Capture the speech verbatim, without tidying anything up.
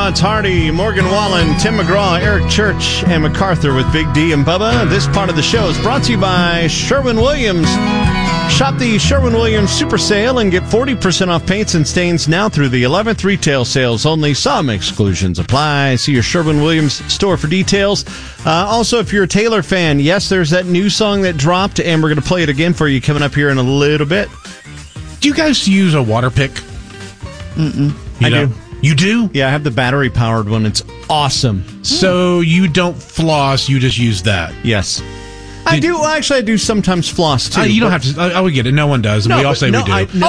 Todd Hardy, Morgan Wallen, Tim McGraw, Eric Church, and MacArthur with Big D and Bubba. This part of the show is brought to you by Sherwin-Williams. Shop the Sherwin-Williams Super Sale and get forty percent off paints and stains now through the eleventh retail sales. Only some exclusions apply. See your Sherwin-Williams store for details. Uh, also, if you're a Taylor fan, yes, there's that new song that dropped, and we're going to play it again for you coming up here in a little bit. Do you guys use a water pick? Mm-mm. You I know? do. You do? Yeah, I have the battery-powered one. It's awesome. So you don't floss, you just use that? Yes. I do. Well, actually, I do sometimes floss, too. Uh, you don't have to. I, I would get it. No one does. And No, we all but say no, we do. I, no,